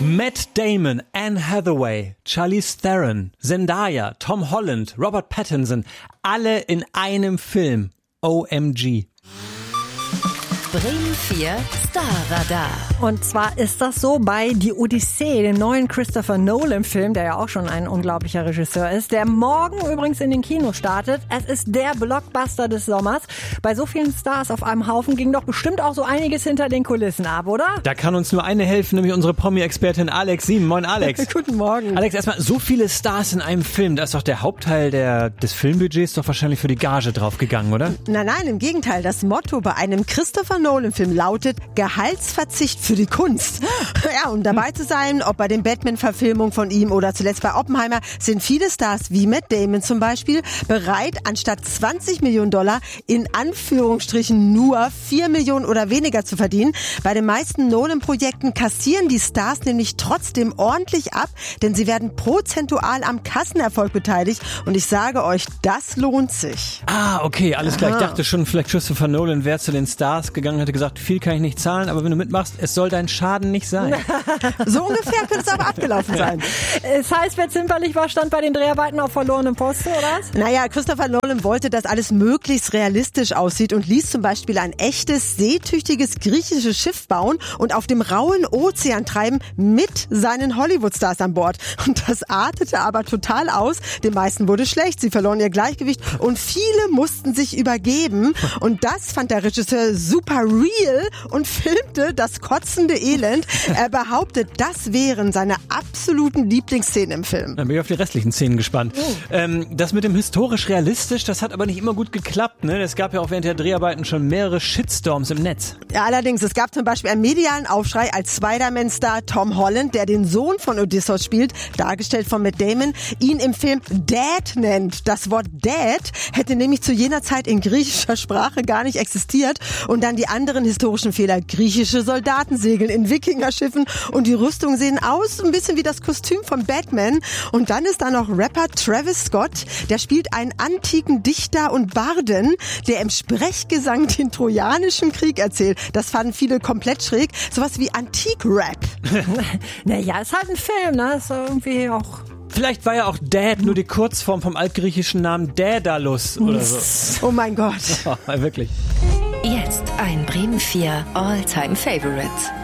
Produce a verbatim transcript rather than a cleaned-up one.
Matt Damon, Anne Hathaway, Charlize Theron, Zendaya, Tom Holland, Robert Pattinson, alle in einem Film. O M G. Bremen vier Starradar. Und zwar ist das so bei Die Odyssee, dem neuen Christopher Nolan-Film, der ja auch schon ein unglaublicher Regisseur ist, der morgen übrigens in den Kinos startet. Es ist der Blockbuster des Sommers. Bei so vielen Stars auf einem Haufen ging doch bestimmt auch so einiges hinter den Kulissen ab, oder? Da kann uns nur eine helfen, nämlich unsere Promi-Expertin Alex Sieben. Moin Alex. Guten Morgen. Alex, erstmal, so viele Stars in einem Film, da ist doch der Hauptteil der, des Filmbudgets doch wahrscheinlich für die Gage draufgegangen, oder? Nein, nein, im Gegenteil. Das Motto bei einem Christopher Nolan-Film lautet Gehaltsverzicht für die Kunst. Ja, um dabei zu sein, ob bei den Batman-Verfilmungen von ihm oder zuletzt bei Oppenheimer, sind viele Stars wie Matt Damon zum Beispiel bereit, anstatt zwanzig Millionen Dollar in Anführungsstrichen nur vier Millionen oder weniger zu verdienen. Bei den meisten Nolan-Projekten kassieren die Stars nämlich trotzdem ordentlich ab, denn sie werden prozentual am Kassenerfolg beteiligt. Und ich sage euch, das lohnt sich. Ah, okay, alles klar. Ich Aha. dachte schon, vielleicht Christopher Nolan wäre zu den Stars gegangen, hätte gesagt, viel kann ich nicht zahlen, aber wenn du mitmachst, es soll dein Schaden nicht sein. So ungefähr könnte es aber abgelaufen sein. Es heißt, wer zimperlich war, stand bei den Dreharbeiten auf verlorenem Posten, oder was? Naja, Christopher Nolan wollte, dass alles möglichst realistisch aussieht und ließ zum Beispiel ein echtes, seetüchtiges griechisches Schiff bauen und auf dem rauen Ozean treiben mit seinen Hollywood-Stars an Bord. Und das artete aber total aus. Den meisten wurde schlecht, sie verloren ihr Gleichgewicht und viele mussten sich übergeben. Und das fand der Regisseur super real und filmte das kotzende Elend. Er behauptet, das wären seine absoluten Lieblingsszenen im Film. Dann bin ich auf die restlichen Szenen gespannt. Oh. Ähm, das mit dem historisch realistisch, das hat aber nicht immer gut geklappt, ne? Es gab ja auch während der Dreharbeiten schon mehrere Shitstorms im Netz. Ja, allerdings, es gab zum Beispiel einen medialen Aufschrei, als Spider-Man-Star Tom Holland, der den Sohn von Odysseus spielt, dargestellt von Matt Damon, ihn im Film Dad nennt. Das Wort Dad hätte nämlich zu jener Zeit in griechischer Sprache gar nicht existiert. Und dann die anderen historischen Fehler. Griechische Soldaten segeln in Wikingerschiffen und die Rüstungen sehen aus ein bisschen wie das Kostüm von Batman. Und dann ist da noch Rapper Travis Scott, der spielt einen antiken Dichter und Barden, der im Sprechgesang den Trojanischen Krieg erzählt. Das fanden viele komplett schräg. Sowas wie Antik-Rap. Naja, ist halt ein Film, ne? Ist irgendwie auch... Vielleicht war ja auch Dad nur die Kurzform vom altgriechischen Namen Daedalus oder so. Oh mein Gott. Oh, wirklich. Jetzt ein Bremen vier All-Time Favorite.